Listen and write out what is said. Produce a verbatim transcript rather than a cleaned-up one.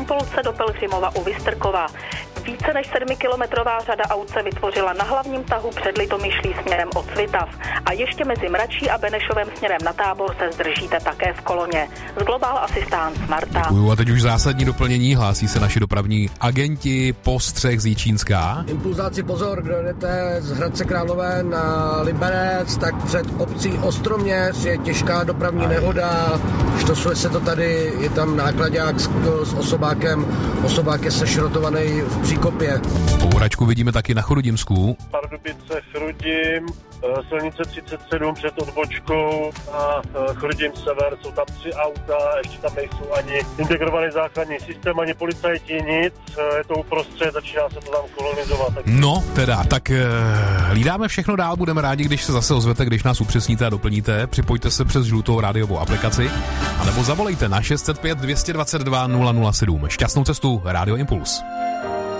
Impulse do Pelhřimova u Vystrkova. Více než sedmikilometrová řada aut se vytvořila na hlavním tahu před Litomyšlí směrem od Svitav. A ještě mezi Mračí a Benešovem směrem na Tábor se zdržíte také v koloně. Z Global Assistance Marta. Děkuju, a teď už zásadní doplnění. Hlásí se naši dopravní agenti. Postřeh z Jičínska. Impulzáci pozor, kdo jdete z Hradce Králové na Liberec, tak před obcí Ostroměř je těžká dopravní nehoda. Štosuje se to tady, je tam náklaďák s, s osobákem. Osobák je sešrotovaný v příkopě. Pouračku vidíme taky na Chrudimsku. Pardubice, Chrudim, silnice třicet sedm před odbočkou a Chrudim sever, jsou tam tři auta, ještě tam nejsou ani integrovaný záchranný systém, ani policajti, nic, je to uprostřed, začíná se to tam kolonizovat. Tak... No, teda, tak uh, hlídáme všechno dál, budeme rádi, když se zase ozvete, když nás upřesníte a doplníte, připojte se přes žlutou rádiovou aplikaci, anebo zavolejte na šest set pět, dvě dvacet dva, nula nula sedm. Šťastnou cestu, Rádio Impuls.